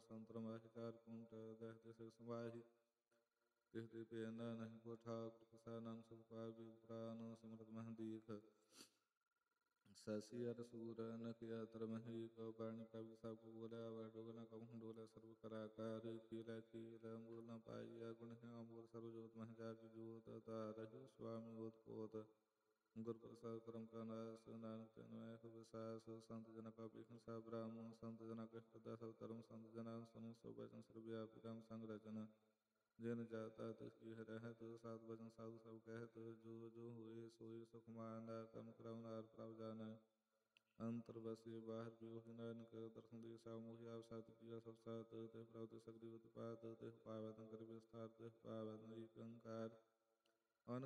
ਸੰਤਰ ਮਾਹੀ ਚਾਰ ਕੁੰਟ ਦਹਿ ਤਿਸ ਸੰਵਾਹੀ ਤਿਸ ਦੇ ਪੇਨਾ ਨਹੀਂ ਕੋ ਠਾਕ ਕਸਾ ਨਾਮ ਸੁਖ ਪਾਵੀ ਪ੍ਰਾਨ ਸਿਮਰਤ ਮਹਿ ਦੀਖ ਸਸੀ ਅਰ ਸੂਰ ਨਕਿਆ ਤਰਮਹੀ ਕਉ ਬਾਣੀ ਪ੍ਰਭ ਸਭ ਕੋ ਬੋਲਿਆ ਵਰ ਡੋਗਨਾ ਕਮਹੁ ਡੋਲਿਆ ਸਰਬ ਕਰਾਕਾਰ ਕੀਲਾ ਮੂਲ ਨ ਪਾਈਆ ਗੁਣ ਹੈ ਮੂਲ ਸਰਬ ਜੋਤ ਮਹਿ ਜਾਗ ਜੋਤ ਤਾਰਹਿ ਸੁਆਮੀ ਓਤ ਕੋਤ ਗੁਰ ਪ੍ਰਸਾਦ ਕਰਮ ਕਾ ਨਾਸ ਨਾਨਕ ਜਨ ਮੈਂ ਹੋ ਵਿਸਾਸ ਸੰਤ ਜਨ ਕਾ ਬਿਖਨ ਸਾ ਬ੍ਰਾਹਮਣ ਸੰਤ ਜਨ ਕਾ ਪਦਾ ਸਭ ਧਰਮ ਸੰਤ ਜਨ ਸੁਨ ਸੋ ਬਚਨ ਸਰਬ ਵਿਆਪੀ ਰਾਮ ਸੰਗ ਰਚਨ ਜਿਨ ਜਾਤਾ ਤਿਸ ਕੀ ਰਹਿਤ ਸਾਧ ਬਚਨ ਸਾਧੂ ਸਭ ਕਹਿਤ ਜੋ ਜੋ ਹੋਏ ਸੋਈ ਸੁਖ ਮਾਨਾ ਕਰਮ ਕਰਾਉ ਨਾਰ ਪ੍ਰਭ ਜਾਨ ਅੰਤਰ ਬਸੇ ਬਾਹਰ ਪਿਓ ਨਾਨਕ ਦਰਸ਼ਨ ਦੇ ਸਾ ਮੋਹਿ ਆਪ ਸਤ ਕੀਆ ਸਭ ਸਾਤ ਤੇ ਪ੍ਰਭ ਤੇ ਸਗਲੀ ਉਤਪਾਤ ਤੇ ਪਾਵੈ ਤੰ ਕਰ ਵਿਸਤਾਰ ਤੇ ਪਾਵੈ ਤੰ ਏਕ ਓੰਕਾਰ